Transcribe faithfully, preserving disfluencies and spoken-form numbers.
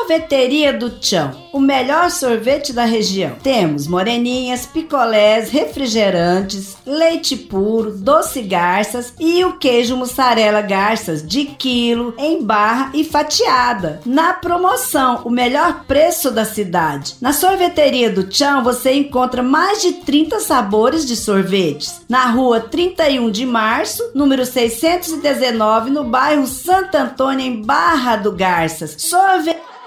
Sorveteria do Tchão, o melhor sorvete da região. Temos moreninhas, picolés, refrigerantes, leite puro, doce garças e o queijo mussarela garças de quilo em barra e fatiada. Na promoção, o melhor preço da cidade. Na Sorveteria do Tchão você encontra mais de trinta sabores de sorvetes. Na rua trinta e um de março, número seiscentos e dezenove, no bairro Santo Antônio, em Barra do Garças. Sorvete